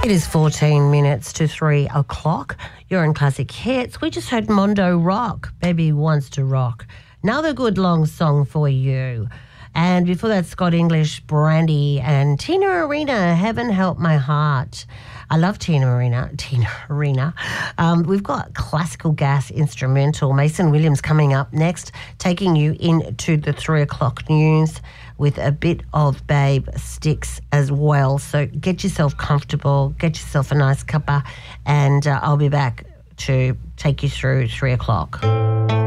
It is 14 minutes to 3 o'clock. You're in Classic Hits. We just heard Mondo Rock, Baby Wants to Rock. Another good long song for you. And before that, Scott English, Brandy, and Tina Arena, Heaven Help My Heart. I love Tina Arena. We've got classical gas instrumental. Mason Williams coming up next, taking you into the 3 o'clock news with a bit of Babe Sticks as well. So get yourself comfortable, get yourself a nice cuppa, and I'll be back to take you through 3 o'clock.